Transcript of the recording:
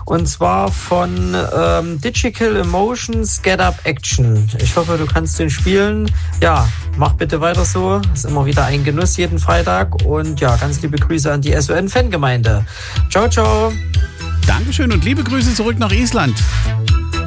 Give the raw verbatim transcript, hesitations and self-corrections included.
Und zwar von ähm, Digital Emotions Get Up Action. Ich hoffe, du kannst den spielen. Ja, mach bitte weiter so. Ist immer wieder ein Genuss jeden Freitag. Und ja, ganz liebe Grüße an die S O N-Fangemeinde. Ciao, ciao. Dankeschön und liebe Grüße zurück nach Island.